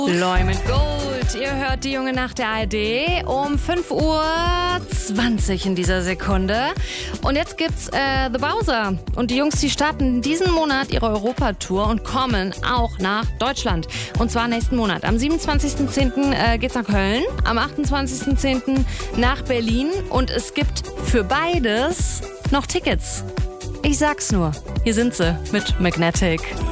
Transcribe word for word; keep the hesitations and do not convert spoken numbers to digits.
Loy mit Gold. Ihr hört die junge Nacht der A R D um fünf Uhr zwanzig in dieser Sekunde. Und jetzt gibt's äh, The Bowser. Und die Jungs, die starten diesen Monat ihre Europatour und kommen auch nach Deutschland. Und zwar nächsten Monat. Am siebenundzwanzigsten zehnten Äh, geht's nach Köln, am achtundzwanzigsten zehnten nach Berlin. Und es gibt für beides noch Tickets. Ich sag's nur. Hier sind sie mit Magnetic.